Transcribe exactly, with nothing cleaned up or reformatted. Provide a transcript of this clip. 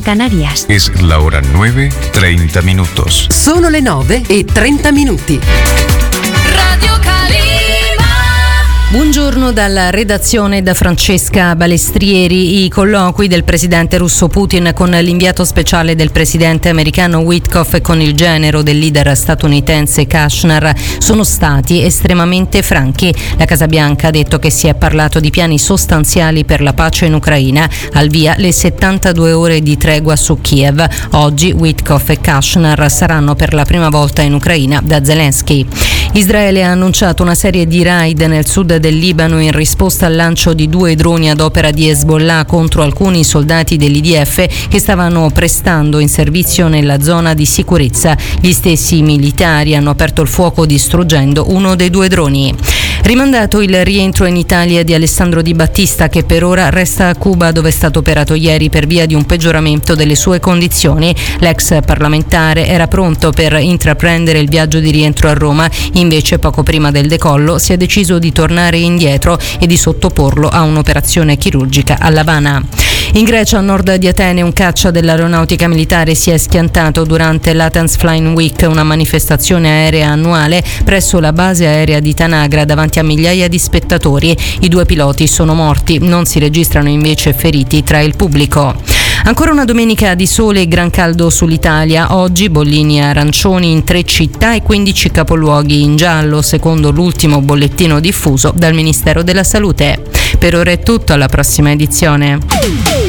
Canarias. Es la hora nueve, treinta minutos. Sono le nove e trenta minuti. Radio Calima. Buongiorno dalla redazione da Francesca Balestrieri. I colloqui del presidente russo Putin con l'inviato speciale del presidente americano Witkoff e con il genero del leader statunitense Kushner sono stati estremamente franchi. La Casa Bianca ha detto che si è parlato di piani sostanziali per la pace in Ucraina, al via le settantadue ore di tregua su Kiev. Oggi Witkoff e Kushner saranno per la prima volta in Ucraina da Zelensky. Israele ha annunciato una serie di raid nel sud del Libano in risposta al lancio di due droni ad opera di Hezbollah contro alcuni soldati dell'I D F che stavano prestando in servizio nella zona di sicurezza. Gli stessi militari hanno aperto il fuoco distruggendo uno dei due droni. Rimandato il rientro in Italia di Alessandro Di Battista, che per ora resta a Cuba, dove è stato operato ieri per via di un peggioramento delle sue condizioni. L'ex parlamentare era pronto per intraprendere il viaggio di rientro a Roma, invece poco prima del decollo si è deciso di tornare indietro e di sottoporlo a un'operazione chirurgica a L'Avana. In Grecia, a nord di Atene, un caccia dell'aeronautica militare si è schiantato durante l'Athens Flying Week, una manifestazione aerea annuale presso la base aerea di Tanagra davanti a migliaia di spettatori. I due piloti sono morti, non si registrano invece feriti tra il pubblico. Ancora una domenica di sole e gran caldo sull'Italia. Oggi bollini arancioni in tre città e quindici capoluoghi in giallo, secondo l'ultimo bollettino diffuso dal Ministero della Salute. Per ora è tutto, alla prossima edizione.